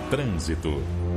Trânsito.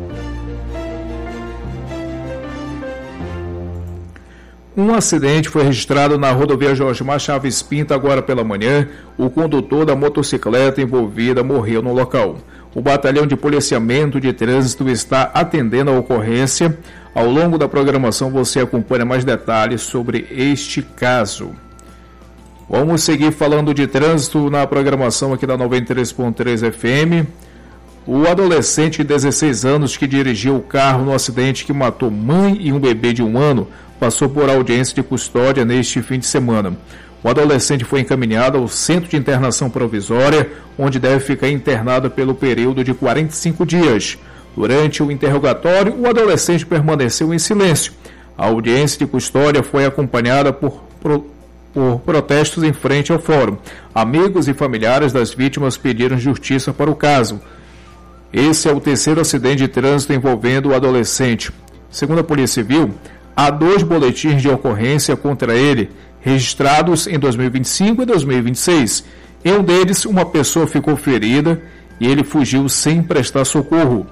Um acidente foi registrado na rodovia Jorge Chaves Pinto agora pela manhã. O condutor da motocicleta envolvida morreu no local. O batalhão de policiamento de trânsito está atendendo a ocorrência. Ao longo da programação você acompanha mais detalhes sobre este caso. Vamos seguir falando de trânsito na programação aqui da 93.3 FM. O adolescente de 16 anos que dirigiu o carro no acidente que matou mãe e um bebê de 1 ano passou por audiência de custódia neste fim de semana. O adolescente foi encaminhado ao Centro de Internação Provisória, onde deve ficar internado pelo período de 45 dias. Durante o interrogatório, o adolescente permaneceu em silêncio. A audiência de custódia foi acompanhada por protestos em frente ao fórum. Amigos e familiares das vítimas pediram justiça para o caso. Esse é o terceiro acidente de trânsito envolvendo o adolescente. Segundo a Polícia Civil, há 2 boletins de ocorrência contra ele, registrados em 2025 e 2026. Em um deles, uma pessoa ficou ferida e ele fugiu sem prestar socorro.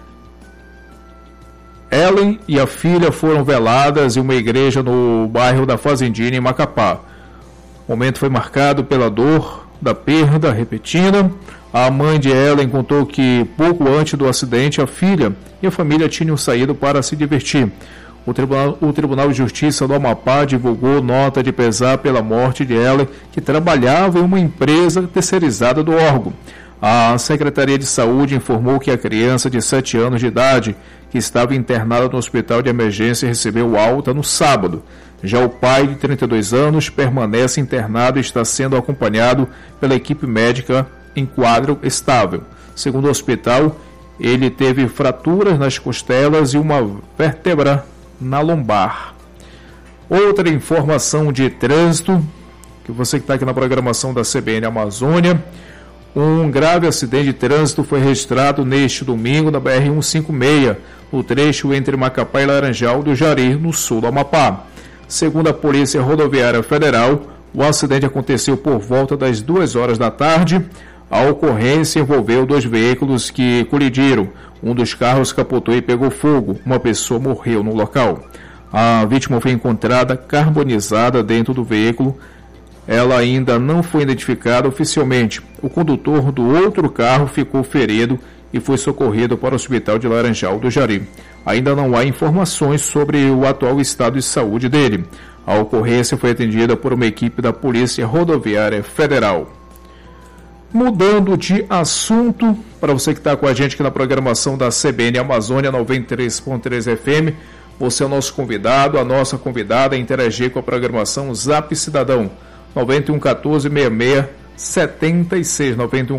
Ellen e a filha foram veladas em uma igreja no bairro da Fazendinha, em Macapá. O momento foi marcado pela dor da perda repentina. A mãe de Ellen contou que, pouco antes do acidente, a filha e a família tinham saído para se divertir. O Tribunal de Justiça do Amapá divulgou nota de pesar pela morte de Ellen, que trabalhava em uma empresa terceirizada do órgão. A Secretaria de Saúde informou que a criança de 7 anos de idade, que estava internada no hospital de emergência, recebeu alta no sábado. Já o pai, de 32 anos, permanece internado e está sendo acompanhado pela equipe médica em quadro estável. Segundo o hospital, ele teve fraturas nas costelas e uma vértebra na lombar. Outra informação de trânsito, que você que está aqui na programação da CBN Amazônia, um grave acidente de trânsito foi registrado neste domingo na BR-156, no trecho entre Macapá e Laranjal do Jari, no sul do Amapá. Segundo a Polícia Rodoviária Federal, o acidente aconteceu por volta das 2 horas da tarde. A ocorrência envolveu 2 veículos que colidiram. Um dos carros capotou e pegou fogo. Uma pessoa morreu no local. A vítima foi encontrada carbonizada dentro do veículo. Ela ainda não foi identificada oficialmente. O condutor do outro carro ficou ferido e foi socorrido para o hospital de Laranjal do Jari. Ainda não há informações sobre o atual estado de saúde dele. A ocorrência foi atendida por uma equipe da Polícia Rodoviária Federal. Mudando de assunto, para você que está com a gente aqui na programação da CBN Amazônia 93.3 FM, você é o nosso convidado, a nossa convidada a interagir com a programação Zap Cidadão 91146676,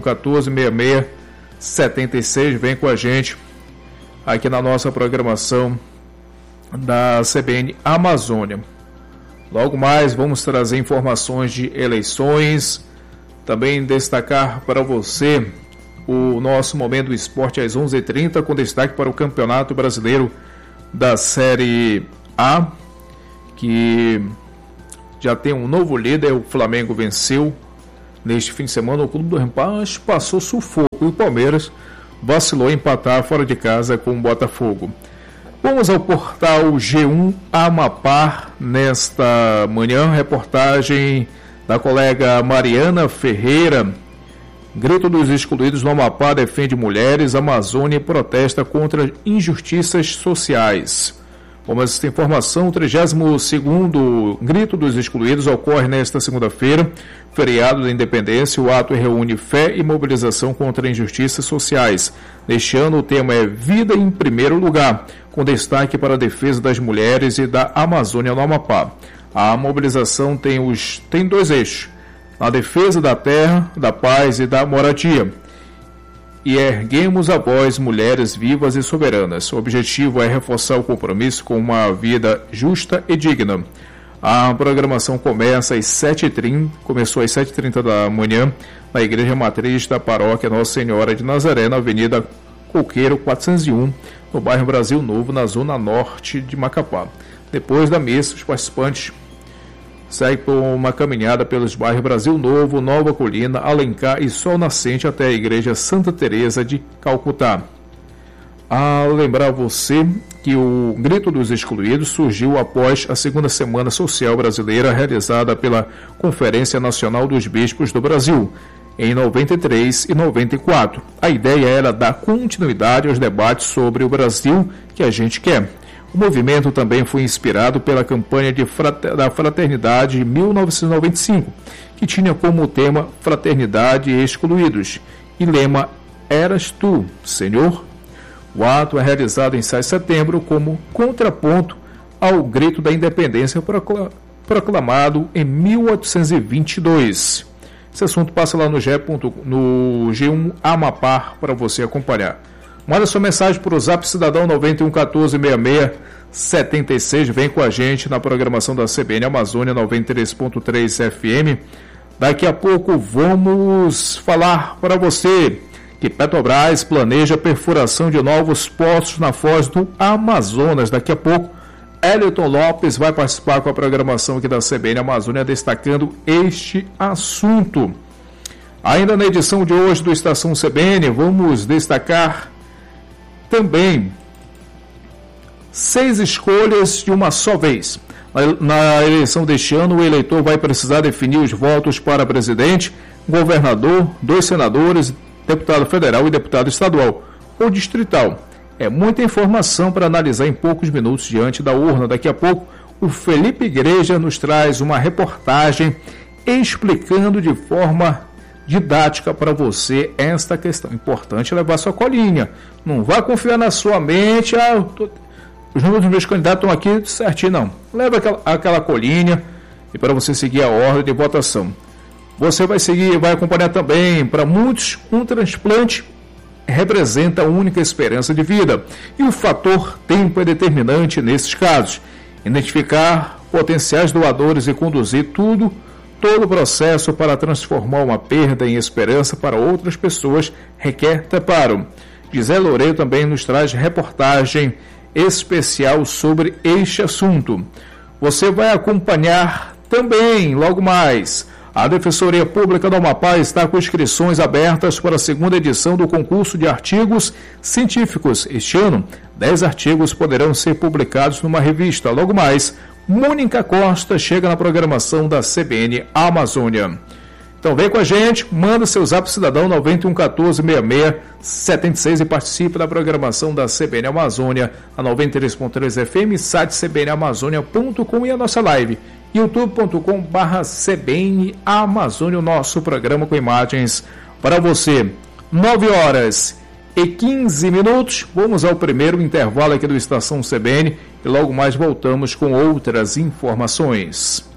91146676, vem com a gente aqui na nossa programação da CBN Amazônia. Logo mais vamos trazer informações de eleições, também destacar para você o nosso Momento do Esporte às 11h30, com destaque para o Campeonato Brasileiro da Série A, que já tem um novo líder. O Flamengo venceu neste fim de semana. O Clube do Rempaz passou sufoco e o Palmeiras vacilou em empatar fora de casa com o Botafogo. Vamos ao portal G1 Amapá nesta manhã, reportagem da colega Mariana Ferreira. Grito dos excluídos no Amapá defende mulheres. Amazônia protesta contra injustiças sociais. Como essa informação, o 32º Grito dos Excluídos ocorre nesta segunda-feira, feriado da Independência. O ato reúne fé e mobilização contra injustiças sociais. Neste ano, o tema é Vida em Primeiro Lugar, com destaque para a defesa das mulheres e da Amazônia no Amapá. A mobilização tem 2 eixos: a defesa da terra, da paz e da moradia. E erguemos a voz, mulheres vivas e soberanas. O objetivo é reforçar o compromisso com uma vida justa e digna. A programação começou às 7h30 da manhã, na Igreja Matriz da Paróquia Nossa Senhora de Nazaré, na Avenida Coqueiro 401, no bairro Brasil Novo, na zona norte de Macapá. Depois da missa, os participantes seguem por uma caminhada pelos bairros Brasil Novo, Nova Colina, Alencar e Sol Nascente até a Igreja Santa Teresa de Calcutá. A lembrar você que o Grito dos Excluídos surgiu após a segunda Semana Social Brasileira realizada pela Conferência Nacional dos Bispos do Brasil, em 93 e 94. A ideia era dar continuidade aos debates sobre o Brasil que a gente quer. O movimento também foi inspirado pela campanha da Fraternidade de 1995, que tinha como tema Fraternidade e Excluídos, e lema Eras Tu, Senhor? O ato é realizado em 6 de setembro como contraponto ao Grito da Independência proclamado em 1822. Esse assunto passa lá no G1 Amapá para você acompanhar. Manda sua mensagem para o Zap Cidadão 91146676. Vem com a gente na programação da CBN Amazônia 93.3 FM. Daqui a pouco vamos falar para você que Petrobras planeja perfuração de novos poços na foz do Amazonas. Daqui a pouco, Eliton Lopes vai participar com a programação aqui da CBN Amazônia destacando este assunto. Ainda na edição de hoje do Estação CBN, vamos destacar também 6 escolhas de uma só vez. Na eleição deste ano, o eleitor vai precisar definir os votos para presidente, governador, 2 senadores, deputado federal e deputado estadual ou distrital. É muita informação para analisar em poucos minutos diante da urna. Daqui a pouco, o Felipe Igreja nos traz uma reportagem explicando de forma didática para você esta questão. Importante levar sua colinha. Não vá confiar na sua mente. Os números dos meus candidatos estão aqui certinho, não. Leva aquela colinha e para você seguir a ordem de votação. Você vai acompanhar também, para muitos, um transplante representa a única esperança de vida. E o fator tempo é determinante nesses casos. Identificar potenciais doadores e conduzir todo o processo para transformar uma perda em esperança para outras pessoas requer preparo. Gisele Loureiro também nos traz reportagem especial sobre este assunto. Você vai acompanhar também, logo mais, a Defensoria Pública do Amapá está com inscrições abertas para a segunda edição do concurso de artigos científicos. Este ano, 10 artigos poderão ser publicados numa revista. Logo mais, Mônica Costa chega na programação da CBN Amazônia. Então vem com a gente, manda seu Zap Cidadão 91146676 e participe da programação da CBN Amazônia, a 93.3 FM, site cbnamazônia.com e a nossa live youtube.com/CBN Amazônia, o nosso programa com imagens para você. 9h15. Vamos ao primeiro intervalo aqui do Estação CBN e logo mais voltamos com outras informações.